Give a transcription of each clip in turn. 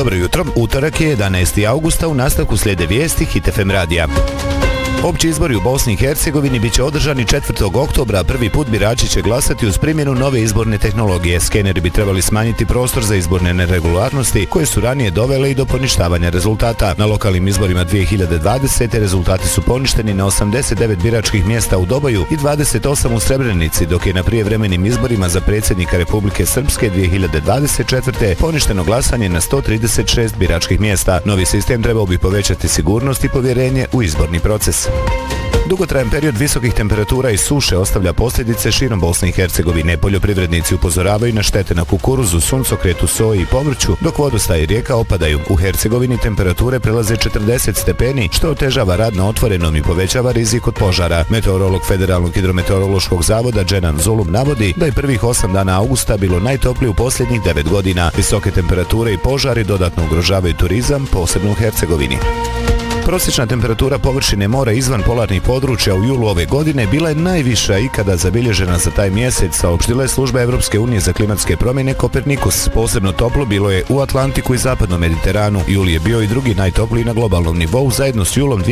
Dobro jutro, utorak je 11. augusta, u nastavku slijede vijesti Hit FM radija. Opći izbori u Bosni i Hercegovini bit će održani 4. oktobra, a prvi put birači će glasati uz primjenu nove izborne tehnologije. Skeneri bi trebali smanjiti prostor za izborne neregularnosti koje su ranije dovele i do poništavanja rezultata. Na lokalnim izborima 2020. rezultati su poništeni na 89 biračkih mjesta u Doboju i 28 u Srebrenici, dok je na prijevremenim izborima za predsjednika Republike Srpske 2024. poništeno glasanje na 136 biračkih mjesta. Novi sistem trebao bi povećati sigurnost i povjerenje u izborni proces. Dugotrajan period visokih temperatura i suše ostavlja posljedice širom Bosne i Hercegovine. Poljoprivrednici upozoravaju na štete na kukuruzu, suncokretu, soji i povrću, dok vodostaji rijeka opadaju. U Hercegovini temperature prelaze 40 stepeni, što otežava rad na otvorenom i povećava rizik od požara. Meteorolog Federalnog hidrometeorološkog zavoda Dženan Zulum navodi da je prvih 8 dana augusta bilo najtoplije u posljednjih 9 godina. Visoke temperature i požari dodatno ugrožavaju turizam, posebno u Hercegovini. Prosječna temperatura površine mora izvan polarnih područja u julu ove godine bila je najviša ikada zabilježena za taj mjesec, saopštila je služba Evropske unije za klimatske promjene Kopernikus. Posebno toplo bilo je u Atlantiku i zapadnom Mediteranu. Jul je bio i drugi najtopliji na globalnom nivou zajedno s julom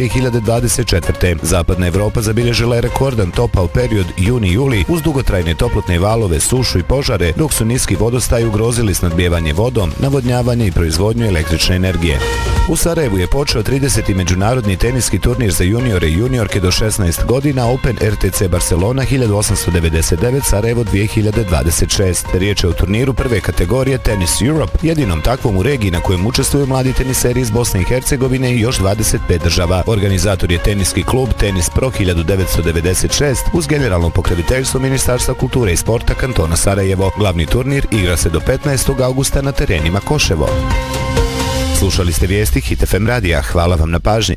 2024. Zapadna Evropa zabilježila je rekordan topao period juni-juli uz dugotrajne toplotne valove, sušu i požare, dok su niski vodostaji ugrozili snadbijevanje vodom, navodnjavanje i proizvodnju električne energije. U Sarajevu je počeo 30. međunarodni teniski turnir za juniore i juniorke do 16 godina Open RTC Barcelona 1899 Sarajevo 2026. Riječ je o turniru prve kategorije Tennis Europe, jedinom takvom u regiji na kojem učestvuju mladi teniseri iz Bosne i Hercegovine i još 25 država. Organizator je teniski klub Tenis Pro 1996 uz generalno pokroviteljstvo Ministarstva kulture i sporta kantona Sarajevo. Glavni turnir igra se do 15. augusta na terenima Koševo. Slušali ste vijesti Hit FM radija. Hvala vam na pažnji.